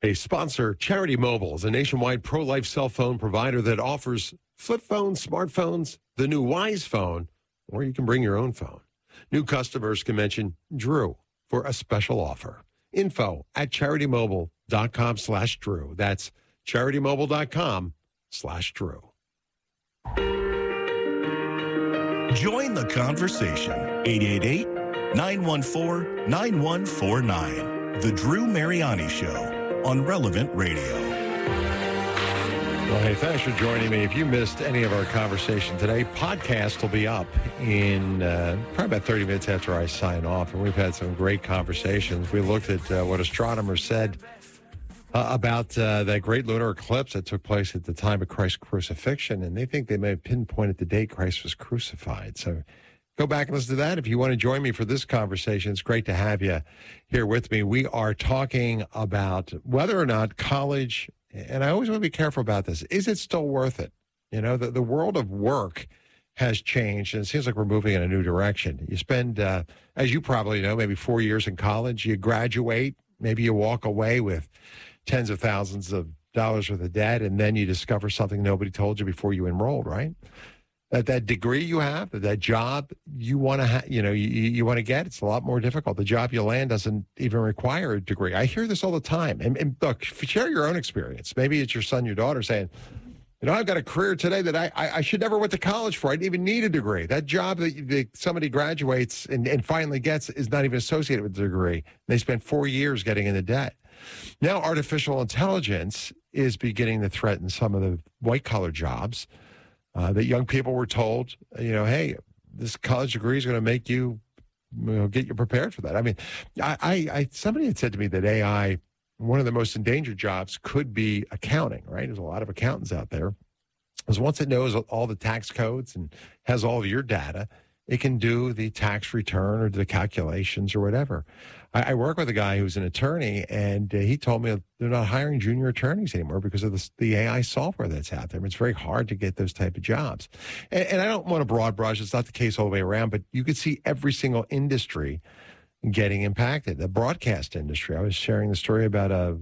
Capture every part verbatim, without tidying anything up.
A sponsor, Charity Mobile, is a nationwide pro-life cell phone provider that offers flip phones, smartphones, the new Wise phone, or you can bring your own phone. New customers can mention Drew for a special offer. Info at charitymobile.com slash Drew. That's charitymobile.com slash Drew. Join the conversation. eight eight eight, nine one four, nine one four nine. The Drew Mariani Show on Relevant Radio. Well, hey, thanks for joining me. If you missed any of our conversation today, podcast will be up in uh, probably about thirty minutes after I sign off. And we've had some great conversations. We looked at uh, what astronomers said uh, about uh, that great lunar eclipse that took place at the time of Christ's crucifixion. And they think they may have pinpointed the date Christ was crucified. So go back and listen to that. If you want to join me for this conversation, it's great to have you here with me. We are talking about whether or not college, and I always want to be careful about this, is it still worth it? You know, the, the world of work has changed, and it seems like we're moving in a new direction. You spend, uh, as you probably know, maybe four years in college. You graduate. Maybe you walk away with tens of thousands of dollars worth of debt, and then you discover something nobody told you before you enrolled, right? That that degree you have, that job you want to, ha- you know, you, you want to get, it's a lot more difficult. The job you land doesn't even require a degree. I hear this all the time. And, and look, share your own experience. Maybe it's your son, your daughter saying, you know, I've got a career today that I, I, I should never went to college for. I didn't even need a degree. That job that, that somebody graduates and, and finally gets is not even associated with the degree. They spent four years getting into debt. Now, artificial intelligence is beginning to threaten some of the white-collar jobs. Uh, that young people were told, you know, hey, this college degree is going to make you, you know, get you prepared for that. I mean, I, I, I, somebody had said to me that A I, one of the most endangered jobs could be accounting, right? There's a lot of accountants out there. Because once it knows all the tax codes and has all of your data, it can do the tax return or the calculations or whatever. I, I work with a guy who's an attorney, and uh, he told me they're not hiring junior attorneys anymore because of the, the A I software that's out there. It's very hard to get those type of jobs. And, and I don't want to broad brush. It's not the case all the way around, but you could see every single industry getting impacted. The broadcast industry. I was sharing the story about a,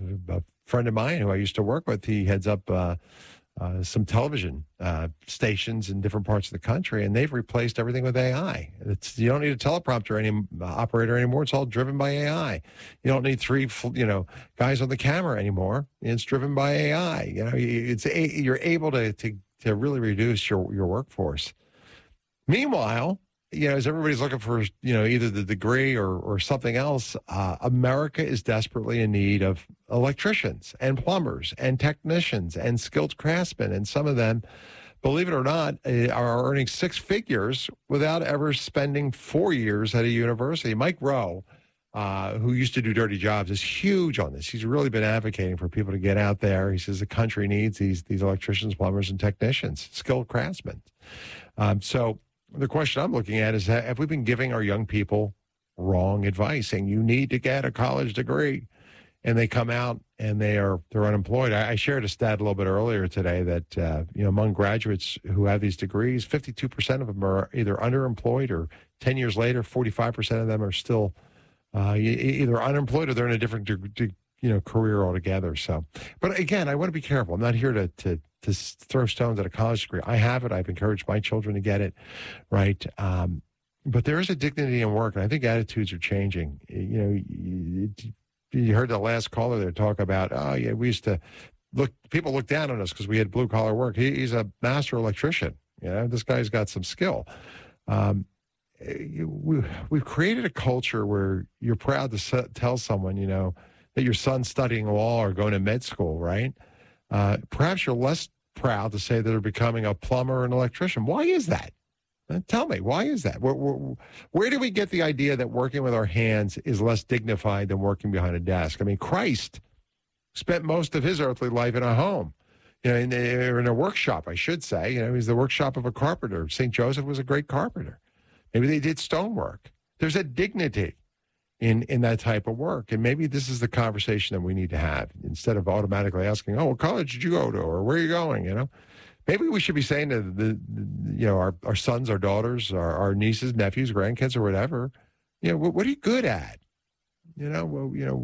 a friend of mine who I used to work with. He heads up uh, Uh, some television uh, stations in different parts of the country, and they've replaced everything with A I. It's, you don't need a teleprompter any uh, operator anymore. It's all driven by A I. You don't need three, you know, guys on the camera anymore. It's driven by A I. You know, it's a, you're able to to to really reduce your your workforce. Meanwhile, you know, as everybody's looking for, you know, either the degree or, or something else, uh, America is desperately in need of electricians and plumbers and technicians and skilled craftsmen. And some of them, believe it or not, uh, are earning six figures without ever spending four years at a university. Mike Rowe, uh, who used to do dirty jobs, is huge on this. He's really been advocating for people to get out there. He says the country needs these, these electricians, plumbers, and technicians, skilled craftsmen. Um, so, the question I'm looking at is, have we been giving our young people wrong advice, saying you need to get a college degree, and they come out and they are they're unemployed? I, I shared a stat a little bit earlier today that uh, you know, among graduates who have these degrees, fifty-two percent of them are either underemployed, or ten years later, forty-five percent of them are still uh, either unemployed or they're in a different de- de- you know career altogether. So, but again, I want to be careful. I'm not here to to. to throw stones at a college degree. I have it. I've encouraged my children to get it, right? Um, but there is a dignity in work, and I think attitudes are changing. You know, you, you heard the last caller there talk about, oh, yeah, we used to look, people look down on us because we had blue-collar work. He, he's a master electrician. You know, this guy's got some skill. Um, you, we, we've created a culture where you're proud to s- tell someone, you know, that your son's studying law or going to med school, right? Uh, perhaps you're less proud to say that they're becoming a plumber or an electrician. Why is that? Uh, tell me, why is that? Where, where, where do we get the idea that working with our hands is less dignified than working behind a desk? I mean, Christ spent most of his earthly life in a home, you know, in, in a workshop, I should say. You know, he's the workshop of a carpenter. Saint Joseph was a great carpenter. Maybe they did stonework. There's a dignity in in that type of work. And maybe this is the conversation that we need to have instead of automatically asking, oh, what college did you go to, or where are you going, you know? Maybe we should be saying to the, the you know, our, our sons, our daughters, our, our nieces, nephews, grandkids, or whatever, you know, what, what are you good at? You know, well, you know,